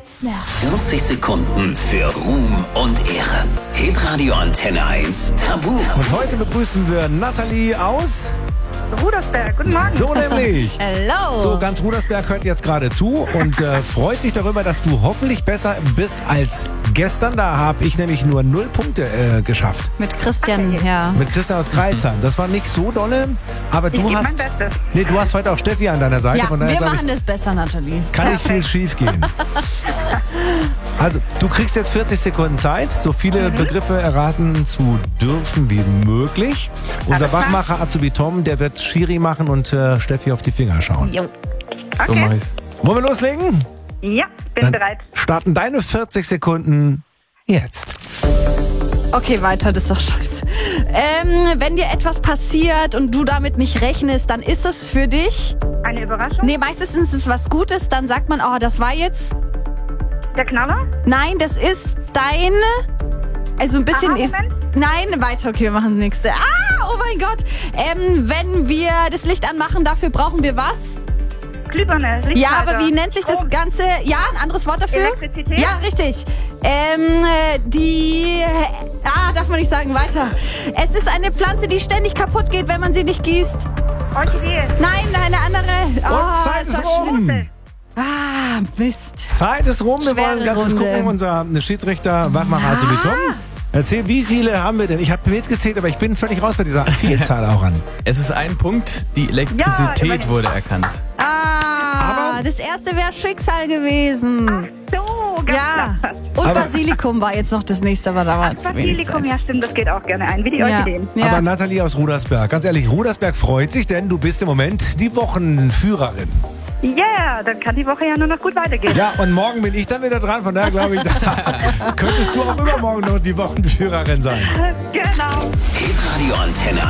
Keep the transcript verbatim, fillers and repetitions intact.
Snap. vierzig Sekunden für Ruhm und Ehre. Hitradio Antenne eins Tabu. Und heute begrüßen wir Nathalie aus Rudersberg, guten Morgen. So nämlich. Hello. So, ganz Rudersberg hört jetzt gerade zu und äh, freut sich darüber, dass du hoffentlich besser bist als gestern. Da habe ich nämlich nur null Punkte äh, geschafft. Mit Christian, ja. Mit Christian aus Kreilsheim. Das war nicht so dolle, aber du Ich gebe hast... mein Bestes. Nee, du hast heute auch Steffi an deiner Seite. Ja, von daher, wir glaub machen das besser, Nathalie. ich, kann nicht viel schief gehen. Also, du kriegst jetzt vierzig Sekunden Zeit, so viele Mhm. Begriffe erraten zu dürfen wie möglich. Unser Alles klar. Wachmacher Azubi Tom, der wird Schiri machen und äh, Steffi auf die Finger schauen. Jo. So Okay. mach ich's. Wollen wir loslegen? Ja, bin Dann bereit. starten deine vierzig Sekunden jetzt. Okay, weiter, das ist doch scheiße. Ähm, wenn dir etwas passiert und du damit nicht rechnest, dann ist es für dich... Eine Überraschung? Nee, meistens ist es was Gutes, dann sagt man, oh, das war jetzt... Der Knaller? Nein, das ist dein... Also ein bisschen... ist, Aha-Moment? nein, weiter, okay, wir machen das nächste. Ah, oh mein Gott. Ähm, wenn wir das Licht anmachen, dafür brauchen wir was? Glühbirne, Lichtschalter. Ja, aber wie nennt sich das Strom. Ganze? Ja, ein anderes Wort dafür? Elektrizität? Ja, richtig. Ähm, äh, die... Ah, darf man nicht sagen, weiter. Es ist eine Pflanze, die ständig kaputt geht, wenn man sie nicht gießt. Orchidee. Nein, eine andere. Oh, Und Zeit ist das rum. schlimm. Ah, Mist. Zeit ist rum. Wir Schwere wollen ganz kurz Runde. gucken. Unser Schiedsrichter, Wachmacher Azubi Tom. Erzähl, wie viele haben wir denn? Ich habe mitgezählt, aber ich bin völlig raus bei dieser Vielzahl auch an. Es ist ein Punkt, die Ja, Elektrizität immerhin. wurde erkannt. Ah, Aber- das erste wäre Schicksal gewesen. So, ganz Ja. klar. Und Aber- Basilikum war jetzt noch das nächste, aber da war es zu wenig Basilikum, Zeit. ja stimmt, das geht auch gerne ein, wie die Orchideen. Ja. Aber Nathalie aus Rudersberg, ganz ehrlich, Rudersberg freut sich, denn du bist im Moment die Wochenführerin. Ja, yeah, dann kann die Woche ja nur noch gut weitergehen. Ja, und morgen bin ich dann wieder dran, von daher glaube ich, da könntest du auch übermorgen noch die Wochenführerin sein. Genau. Hitradio Antenne